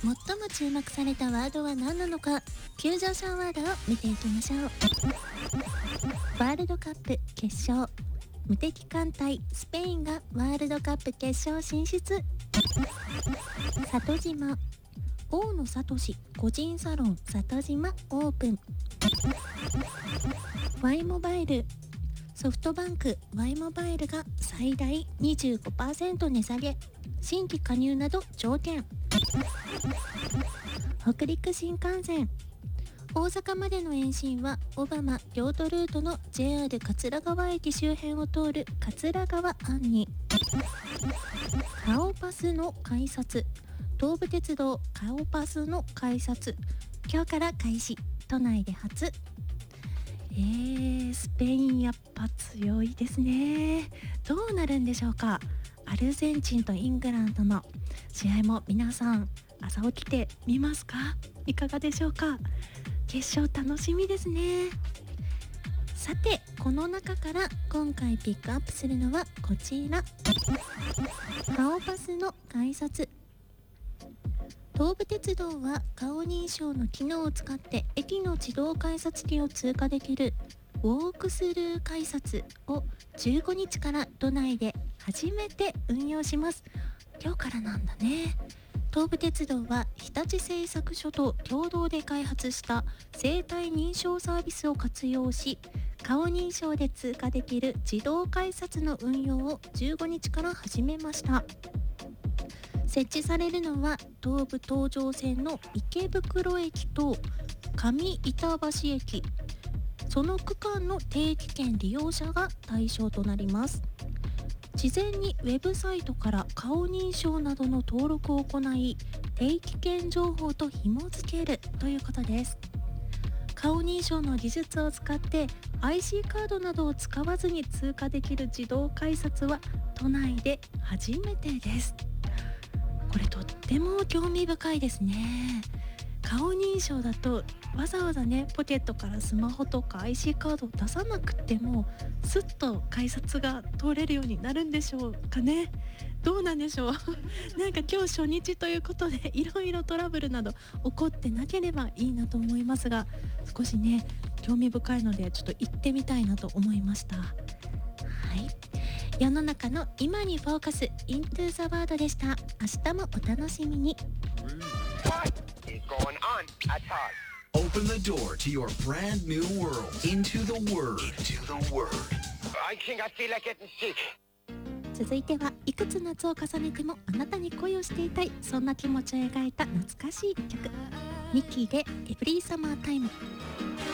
最も注目されたワードは何なのか、急上昇ワードを見ていきましょう。ワールドカップ決勝、無敵艦隊スペインがワールドカップ決勝進出。里島、大野聡個人サロン里島オープン。Y モバイル、ソフトバンク Y モバイルが最大 25% 値下げ、新規加入など条件。北陸新幹線、大阪までの延伸は小浜京都ルートの JR 桂川駅周辺を通る桂川湾に。顔パスの改札、東武鉄道顔パスの改札今日から開始、都内で初。スペインやっぱ強いですね。どうなるんでしょうか。アルゼンチンとイングランドの試合も皆さん朝起きて見ますか？いかがでしょうか。決勝楽しみですね。さて、この中から今回ピックアップするのはこちら。顔パスの改札。東武鉄道は顔認証の機能を使って駅の自動改札機を通過できるウォークスルー改札を15日から都内で初めて運用します。今日からなんだね。東武鉄道は日立製作所と共同で開発した生体認証サービスを活用し、顔認証で通過できる自動改札の運用を15日から始めました。設置されるのは東武東上線の池袋駅と上板橋駅、その区間の定期券利用者が対象となります。事前にウェブサイトから顔認証などの登録を行い、定期券情報と紐付けるということです。顔認証の技術を使って IC カードなどを使わずに通過できる自動改札は都内で初めてです。これとっても興味深いですね。顔認証だとわざわざね、ポケットからスマホとか IC カードを出さなくてもスッと改札が通れるようになるんでしょうかね。どうなんでしょうなんか今日初日ということでいろいろトラブルなど起こってなければいいなと思いますが、少しね興味深いのでちょっと行ってみたいなと思いました。はい、世の中の今にフォーカス Into the World でした。明日もお楽しみに。 Open the door to your brand new world. Into the Word. Into the Word. I think I feel like getting sick. 続いてはいくつ夏を重ねてもあなたに恋をしていたい、そんな気持ちを描いた懐かしい一曲、ミッキーでエブリーサマータイム。